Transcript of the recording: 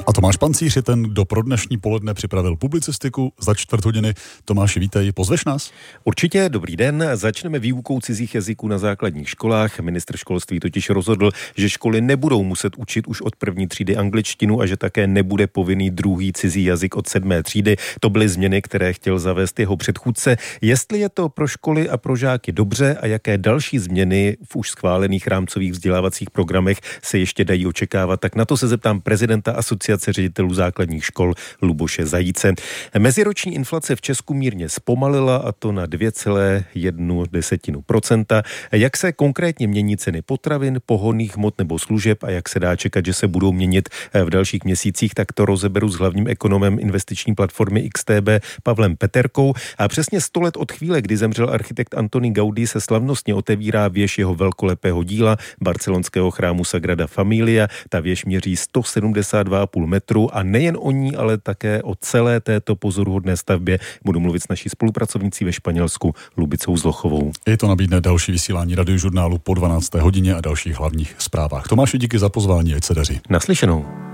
A Tomáš Pancíř je ten, kdo pro dnešní poledne připravil publicistiku za 4 hodiny. Tomáši, vítej, pozveš nás? Určitě, dobrý den. Začneme výukou cizích jazyků na základních školách. Ministr školství totiž rozhodl, že školy nebudou muset učit už od 1. třídy angličtinu a že také nebude povinný druhý cizí jazyk od 7. třídy. To byly změny, které chtěl zavést jeho předchůdce. Jestli je to pro školy a pro žáky dobře a jaké další změny v už schválených rámcových vzdělávacích programech se ještě dají očekávat, tak na to se zeptám prezidenta Asociace ředitelů základních škol Luboše Zajíce. Meziroční inflace v Česku mírně zpomalila, a to na 2,1%. Jak se konkrétně mění ceny potravin, pohonných hmot nebo služeb a jak se dá čekat, že se budou měnit v dalších měsících, tak to rozeberu s hlavním ekonomem investiční platformy XTB Pavlem Peterkou. A přesně 100 let od chvíle, kdy zemřel architekt Antoni Gaudí, se slavnostně otevírá věž jeho velkolepého díla barcelonského chrámu Sagrada Familia. Ta věž měří 172,5 metru a nejen o ní, ale také o celé této pozoruhodné stavbě budu mluvit s naší spolupracovnicí ve Španělsku Lubicou Zlochovou. Je to nabídne další vysílání radiožurnálu po 12. hodině a dalších hlavních zprávách. Tomáši, díky za pozvání, ať se daří. Naslyšenou.